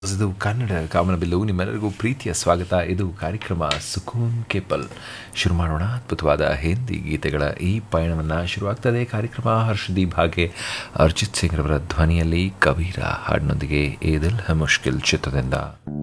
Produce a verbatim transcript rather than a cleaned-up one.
ಇದು ಕನ್ನಡ ಕಾಮನಬಿಲ್ಲು. ನಿಮ್ಮೆಲ್ಲರಿಗೂ ಪ್ರೀತಿಯ ಸ್ವಾಗತ. ಇದು ಕಾರ್ಯಕ್ರಮ ಸುಕೂನ್ ಕೇಪಲ್. ಶುರು ಮಾಡೋಣ ಅದ್ಭುತವಾದ ಹಿಂದಿ ಗೀತೆಗಳ ಈ ಪಯಣವನ್ನು. ಶುರುವಾಗ್ತದೆ ಕಾರ್ಯಕ್ರಮ ಹರ್ಷದೀಪ್ ಹಾಗೆ ಅರ್ಜಿತ್ ಸಿಂಗ್ ರವರ ಧ್ವನಿಯಲ್ಲಿ ಕಬೀರ ಹಾಡಿನೊಂದಿಗೆ ಏ ದಿಲ್ ಹೈ ಮುಷ್ಕಿಲ್ ಚಿತ್ರದಿಂದ.